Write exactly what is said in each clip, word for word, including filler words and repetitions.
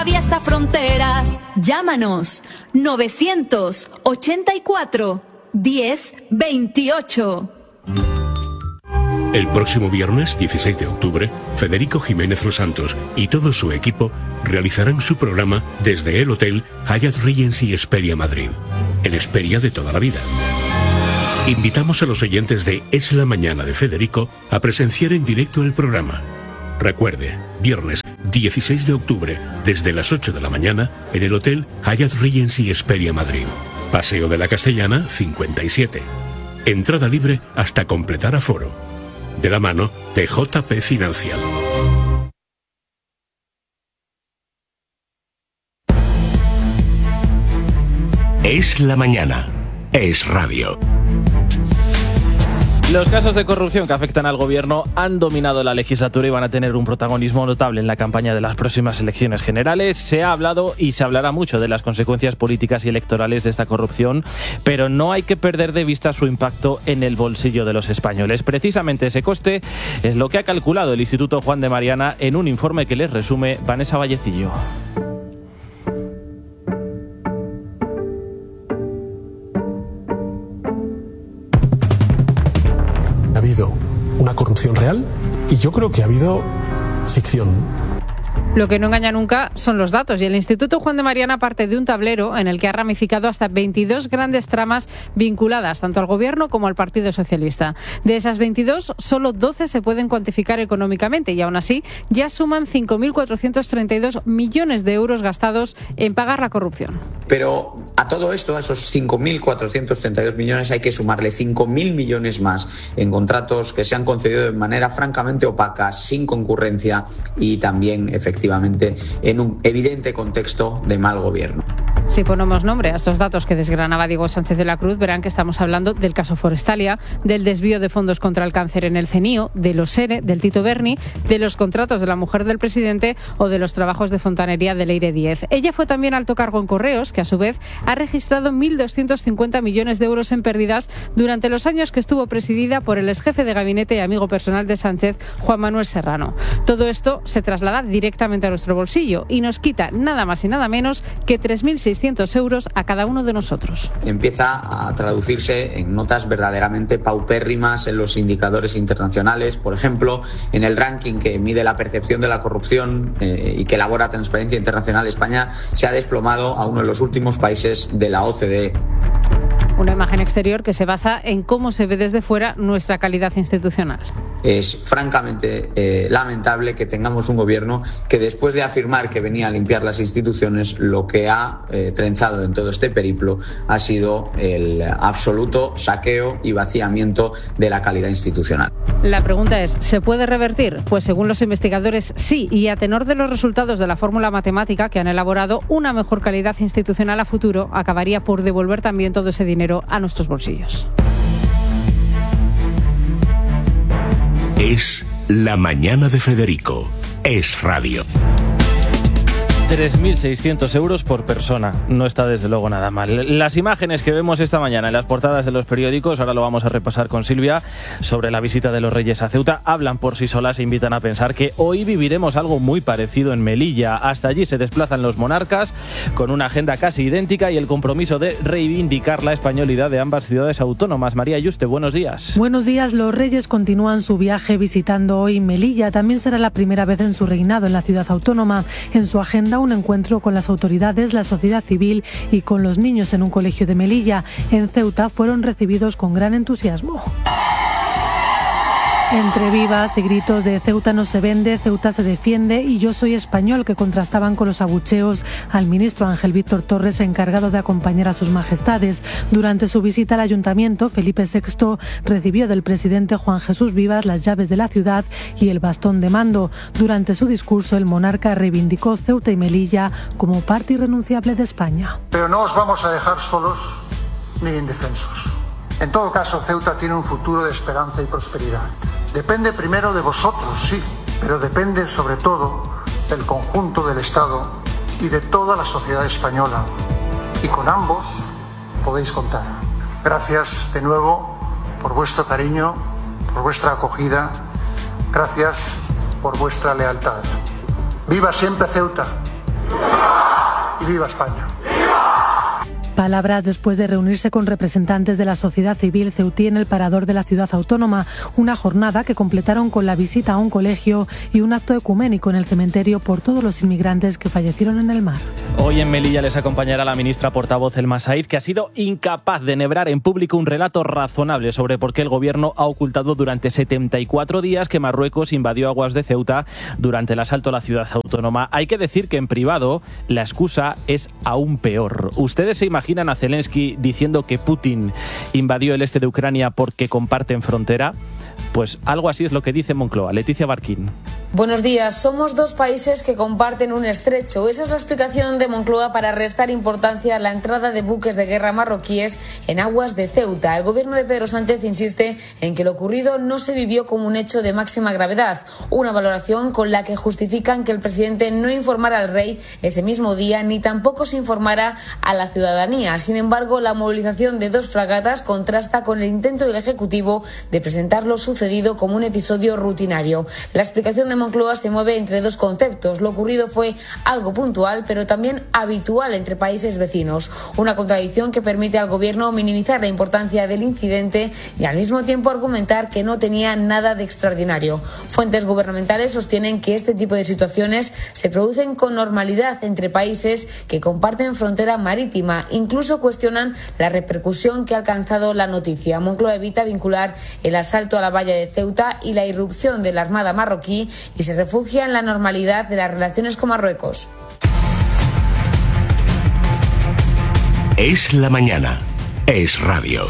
Atraviesa fronteras. Llámanos novecientos ochenta y cuatro diez veintiocho. El próximo viernes dieciséis de octubre, Federico Jiménez Los Santos y todo su equipo realizarán su programa desde el Hotel Hyatt Regency Hesperia Madrid, el Hesperia de toda la vida. Invitamos a los oyentes de Es la Mañana de Federico a presenciar en directo el programa. Recuerde, viernes dieciséis de octubre, desde las ocho de la mañana, en el Hotel Hyatt Regency Hesperia Madrid. Paseo de la Castellana, cincuenta y siete. Entrada libre hasta completar aforo. De la mano de J P Financial. Es la mañana. Es radio. Los casos de corrupción que afectan al gobierno han dominado la legislatura y van a tener un protagonismo notable en la campaña de las próximas elecciones generales. Se ha hablado y se hablará mucho de las consecuencias políticas y electorales de esta corrupción, pero no hay que perder de vista su impacto en el bolsillo de los españoles. Precisamente ese coste es lo que ha calculado el Instituto Juan de Mariana en un informe que les resume Vanessa Vallecillo. Ha habido una corrupción real y yo creo que ha habido ficción. Lo que no engaña nunca son los datos, y el Instituto Juan de Mariana parte de un tablero en el que ha ramificado hasta veintidós grandes tramas vinculadas tanto al Gobierno como al Partido Socialista. De esas veintidós, solo doce se pueden cuantificar económicamente y aún así ya suman cinco mil cuatrocientos treinta y dos millones de euros gastados en pagar la corrupción. Pero a todo esto, a esos cinco mil cuatrocientos treinta y dos millones, hay que sumarle cinco mil millones más en contratos que se han concedido de manera francamente opaca, sin concurrencia y también efectivamente en un evidente contexto de mal gobierno. Si ponemos nombre a estos datos que desgranaba Diego Sánchez de la Cruz, verán que estamos hablando del caso Forestalia, del desvío de fondos contra el cáncer en el CENIO, de los ERE, del Tito Berni, de los contratos de la mujer del presidente o de los trabajos de fontanería de Leire Díez. Ella fue también alto cargo en Correos, que a su vez ha registrado mil doscientos cincuenta millones de euros en pérdidas durante los años que estuvo presidida por el exjefe de gabinete y amigo personal de Sánchez, Juan Manuel Serrano. Todo esto se traslada directamente a nuestro bolsillo y nos quita nada más y nada menos que tres mil seiscientos euros a cada uno de nosotros. Empieza a traducirse en notas verdaderamente paupérrimas en los indicadores internacionales, por ejemplo, en el ranking que mide la percepción de la corrupción eh, y que elabora Transparencia Internacional. España se ha desplomado a uno de los últimos países de la O C D E. Una imagen exterior que se basa en cómo se ve desde fuera nuestra calidad institucional. Es francamente eh, lamentable que tengamos un gobierno que, después de afirmar que venía a limpiar las instituciones, lo que ha eh, trenzado en todo este periplo ha sido el absoluto saqueo y vaciamiento de la calidad institucional. La pregunta es, ¿se puede revertir? Pues según los investigadores, sí, y a tenor de los resultados de la fórmula matemática que han elaborado, una mejor calidad institucional a futuro acabaría por devolver también todo ese dinero a nuestros bolsillos. Es la mañana de Federico. Es radio. tres mil seiscientos euros por persona. No está desde luego nada mal. Las imágenes que vemos esta mañana en las portadas de los periódicos, ahora lo vamos a repasar con Silvia, sobre la visita de los Reyes a Ceuta, hablan por sí solas e invitan a pensar que hoy viviremos algo muy parecido en Melilla. Hasta allí se desplazan los monarcas con una agenda casi idéntica y el compromiso de reivindicar la españolidad de ambas ciudades autónomas. María Yuste, buenos días. Buenos días. Los Reyes continúan su viaje visitando hoy Melilla. También será la primera vez en su reinado en la ciudad autónoma. En su agenda, un encuentro con las autoridades, la sociedad civil y con los niños en un colegio de Melilla. En Ceuta fueron recibidos con gran entusiasmo. Entre vivas y gritos de Ceuta no se vende, Ceuta se defiende y yo soy español, que contrastaban con los abucheos al ministro Ángel Víctor Torres, encargado de acompañar a sus majestades. Durante su visita al ayuntamiento, Felipe sexto recibió del presidente Juan Jesús Vivas las llaves de la ciudad y el bastón de mando. Durante su discurso, el monarca reivindicó Ceuta y Melilla como parte irrenunciable de España. Pero no os vamos a dejar solos ni indefensos. En todo caso, Ceuta tiene un futuro de esperanza y prosperidad. Depende primero de vosotros, sí, pero depende sobre todo del conjunto del Estado y de toda la sociedad española. Y con ambos podéis contar. Gracias de nuevo por vuestro cariño, por vuestra acogida. Gracias por vuestra lealtad. ¡Viva siempre Ceuta! Y viva España. Palabras después de reunirse con representantes de la sociedad civil ceutí en el parador de la ciudad autónoma, una jornada que completaron con la visita a un colegio y un acto ecuménico en el cementerio por todos los inmigrantes que fallecieron en el mar. Hoy en Melilla les acompañará la ministra portavoz Elma Said, que ha sido incapaz de enhebrar en público un relato razonable sobre por qué el gobierno ha ocultado durante setenta y cuatro días que Marruecos invadió aguas de Ceuta durante el asalto a la ciudad autónoma. Hay que decir que en privado la excusa es aún peor. ¿Ustedes se imaginan a Zelensky diciendo que Putin invadió el este de Ucrania porque comparten frontera? Pues algo así es lo que dice Moncloa. Leticia Barquín. Buenos días. Somos dos países que comparten un estrecho. Esa es la explicación de Moncloa para restar importancia a la entrada de buques de guerra marroquíes en aguas de Ceuta. El gobierno de Pedro Sánchez insiste en que lo ocurrido no se vivió como un hecho de máxima gravedad, una valoración con la que justifican que el presidente no informara al rey ese mismo día ni tampoco se informara a la ciudadanía. Sin embargo, la movilización de dos fragatas contrasta con el intento del Ejecutivo de presentar lo sucedido como un episodio rutinario. La explicación de Moncloa se mueve entre dos conceptos. Lo ocurrido fue algo puntual, pero también habitual entre países vecinos. Una contradicción que permite al gobierno minimizar la importancia del incidente y al mismo tiempo argumentar que no tenía nada de extraordinario. Fuentes gubernamentales sostienen que este tipo de situaciones se producen con normalidad entre países que comparten frontera marítima. Incluso cuestionan la repercusión que ha alcanzado la noticia. Moncloa evita vincular el asalto a la valla de Ceuta y la irrupción de la Armada marroquí y se refugia en la normalidad de las relaciones con Marruecos. Es la mañana. Es radio.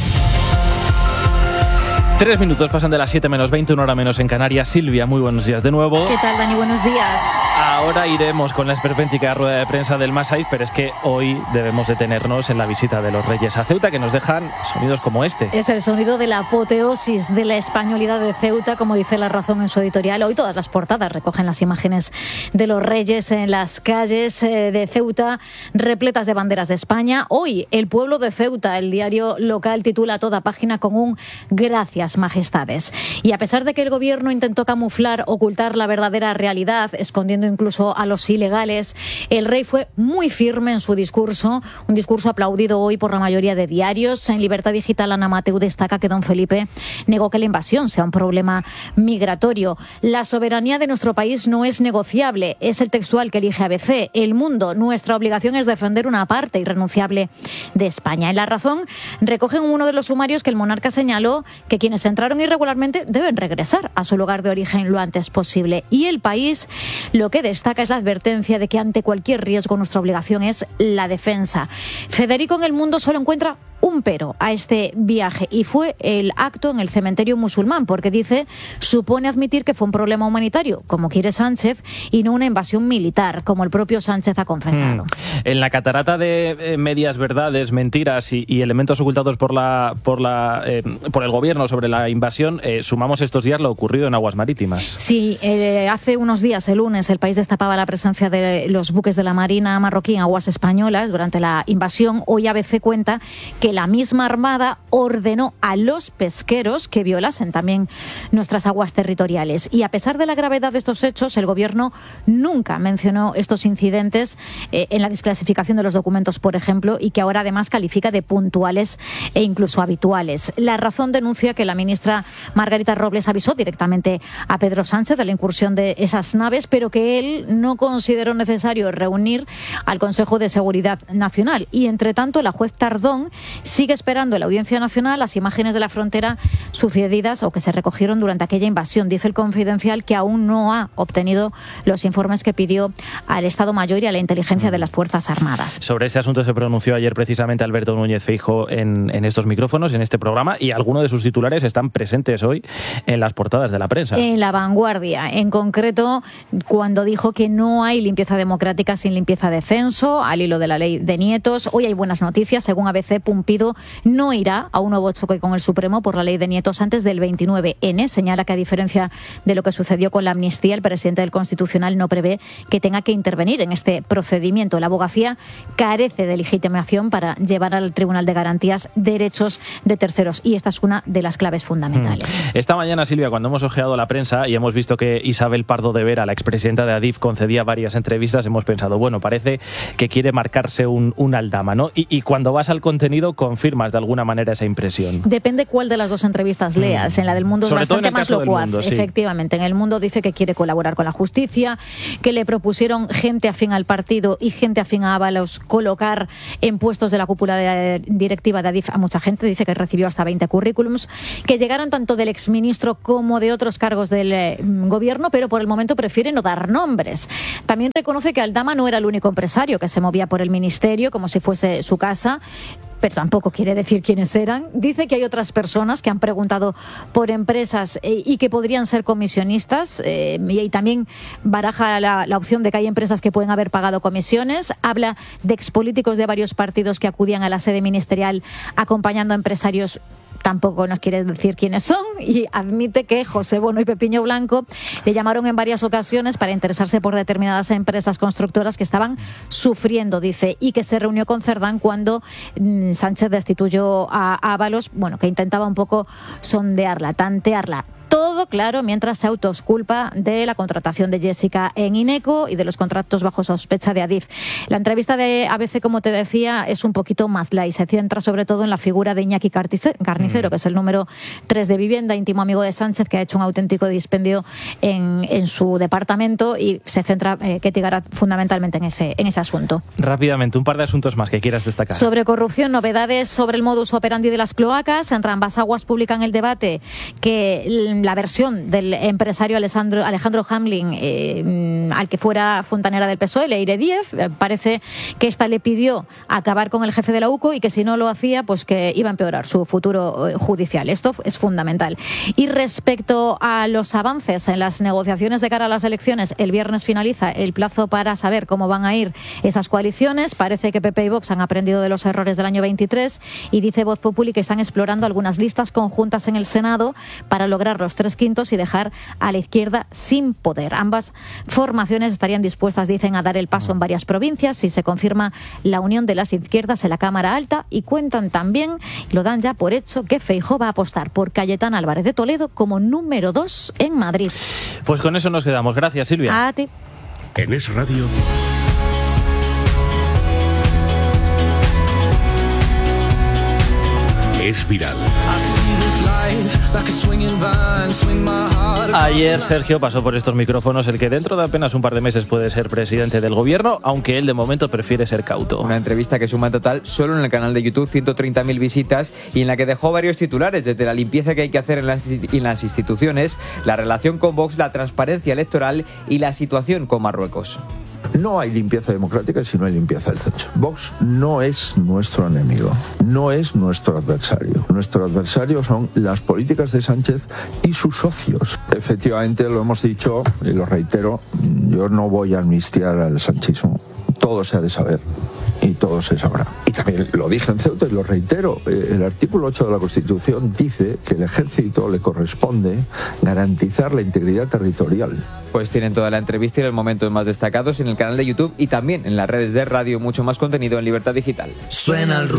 Tres minutos pasan de las siete menos veinte, una hora menos en Canarias. Silvia, muy buenos días de nuevo. ¿Qué tal, Dani? Buenos días. Ahora iremos con la esperpéntica rueda de prensa del Masai, pero es que hoy debemos detenernos en la visita de los Reyes a Ceuta, que nos dejan sonidos como este. Es el sonido de la apoteosis de la españolidad de Ceuta, como dice La Razón en su editorial. Hoy todas las portadas recogen las imágenes de los Reyes en las calles de Ceuta, repletas de banderas de España. Hoy, El Pueblo de Ceuta, el diario local, titula toda página con un gracias, majestades. Y a pesar de que el gobierno intentó camuflar, ocultar la verdadera realidad, escondiendo incluso a los ilegales, el rey fue muy firme en su discurso, un discurso aplaudido hoy por la mayoría de diarios. En Libertad Digital, Ana Mateu destaca que don Felipe negó que la invasión sea un problema migratorio. La soberanía de nuestro país no es negociable, es el textual que elige A B C. El Mundo, nuestra obligación es defender una parte irrenunciable de España. En La Razón recogen uno de los sumarios que el monarca señaló que quienes entraron irregularmente deben regresar a su lugar de origen lo antes posible. Y El País lo que destaca es la advertencia de que ante cualquier riesgo nuestra obligación es la defensa. Federico en El Mundo solo encuentra un pero a este viaje y fue el acto en el cementerio musulmán, porque dice supone admitir que fue un problema humanitario, como quiere Sánchez, y no una invasión militar, como el propio Sánchez ha confesado. Mm. En la catarata de eh, medias verdades, mentiras y, y elementos ocultados por la por la eh, por el gobierno sobre la invasión, eh, sumamos estos días lo ocurrido en aguas marítimas. Sí, eh, hace unos días, el lunes, El País destapaba la presencia de los buques de la Marina marroquí en aguas españolas durante la invasión. Hoy A B C cuenta que la misma Armada ordenó a los pesqueros que violasen también nuestras aguas territoriales. Y a pesar de la gravedad de estos hechos, el gobierno nunca mencionó estos incidentes eh, en la desclasificación de los documentos, por ejemplo, y que ahora además califica de puntuales e incluso habituales. La Razón denuncia que la ministra Margarita Robles avisó directamente a Pedro Sánchez de la incursión de esas naves, pero que él no consideró necesario reunir al Consejo de Seguridad Nacional. Y, entre tanto, la juez Tardón sigue esperando en la Audiencia Nacional las imágenes de la frontera sucedidas o que se recogieron durante aquella invasión. Dice el Confidencial que aún no ha obtenido los informes que pidió al Estado Mayor y a la inteligencia de las Fuerzas Armadas. Sobre este asunto se pronunció ayer precisamente Alberto Núñez Feijóo en, en estos micrófonos, en este programa, y algunos de sus titulares están presentes hoy en las portadas de la prensa. En La Vanguardia, en concreto, cuando dijo que no hay limpieza democrática sin limpieza de censo, al hilo de la ley de nietos. Hoy hay buenas noticias, según A B C, Pumpi Pido no irá a un nuevo choque con el Supremo por la ley de nietos antes del veintinueve ene. Señala que, a diferencia de lo que sucedió con la amnistía, el presidente del Constitucional no prevé que tenga que intervenir en este procedimiento. La abogacía carece de legitimación para llevar al Tribunal de Garantías derechos de terceros, y esta es una de las claves fundamentales. Esta mañana, Silvia, cuando hemos ojeado la prensa y hemos visto que Isabel Pardo de Vera, la expresidenta de Adif, concedía varias entrevistas, hemos pensado, bueno, parece que quiere marcarse un, un aldama, ¿no? Y, y cuando vas al contenido, confirmas de alguna manera esa impresión. Depende cuál de las dos entrevistas leas. En la del Mundo es Sobre bastante más locuaz. Mundo, sí. Efectivamente, en el Mundo dice que quiere colaborar con la justicia, que le propusieron gente afín al partido y gente afín a Ábalos colocar en puestos de la cúpula de, directiva de Adif a mucha gente. Dice que recibió hasta veinte currículums, que llegaron tanto del exministro como de otros cargos del eh, gobierno, pero por el momento prefiere no dar nombres. También reconoce que Aldama no era el único empresario que se movía por el ministerio como si fuese su casa, pero tampoco quiere decir quiénes eran. Dice que hay otras personas que han preguntado por empresas eh, y que podrían ser comisionistas, eh, y también baraja la, la opción de que hay empresas que pueden haber pagado comisiones. Habla de expolíticos de varios partidos que acudían a la sede ministerial acompañando a empresarios. Tampoco nos quiere decir quiénes son, y admite que José Bono y Pepiño Blanco le llamaron en varias ocasiones para interesarse por determinadas empresas constructoras que estaban sufriendo, dice, y que se reunió con Cerdán cuando mmm, Sánchez destituyó a Ábalos, bueno, que intentaba un poco sondearla, tantearla. Todo, claro, mientras se autosculpa de la contratación de Jessica en Ineco y de los contratos bajo sospecha de Adif. La entrevista de A B C, como te decía, es un poquito más light. Se centra sobre todo en la figura de Iñaki Carnicero, mm. que es el número tres de Vivienda, íntimo amigo de Sánchez, que ha hecho un auténtico dispendio en, en su departamento, y se centra eh, Ketty Garat fundamentalmente en ese, en ese asunto. Rápidamente, un par de asuntos más que quieras destacar. Sobre corrupción, novedades sobre el modus operandi de las cloacas. En Rambas Aguas publican el debate que la versión del empresario Alejandro, Alejandro Hamlin, eh, al que fuera fontanera del P S O E, Leire Díez, eh, parece que esta le pidió acabar con el jefe de la UCO y que si no lo hacía, pues que iba a empeorar su futuro eh, judicial. Esto es fundamental. Y respecto a los avances en las negociaciones de cara a las elecciones, el viernes finaliza el plazo para saber cómo van a ir esas coaliciones. Parece que P P y Vox han aprendido de los errores del año veintitrés, y dice Voz Populi que están explorando algunas listas conjuntas en el Senado para lograr los tres quintos y dejar a la izquierda sin poder. Ambas formaciones estarían dispuestas, dicen, a dar el paso en varias provincias si se confirma la unión de las izquierdas en la Cámara Alta, y cuentan también, y lo dan ya por hecho, que Feijóo va a apostar por Cayetana Álvarez de Toledo como número dos en Madrid. Pues con eso nos quedamos. Gracias, Silvia. A ti. En Es Radio. Es viral. Ayer Sergio pasó por estos micrófonos el que dentro de apenas un par de meses puede ser presidente del gobierno, aunque él de momento prefiere ser cauto. Una entrevista que suma en total, solo en el canal de YouTube, ciento treinta mil visitas, y en la que dejó varios titulares, desde la limpieza que hay que hacer en las, en las instituciones, la relación con Vox, la transparencia electoral y la situación con Marruecos. No hay limpieza democrática si no hay limpieza del techo. Vox no es nuestro enemigo, no es nuestro adversario. Nuestro adversario son las políticas de Sánchez y sus socios. Efectivamente, lo hemos dicho y lo reitero, yo no voy a amnistiar al sanchismo. Todo se ha de saber y todo se sabrá. Y también lo dije en Ceuta y lo reitero, el artículo ocho de la Constitución dice que al ejército le corresponde garantizar la integridad territorial. Pues tienen toda la entrevista y los momentos más destacados en el canal de YouTube y también en las redes de radio. Mucho más contenido en Libertad Digital. Suena el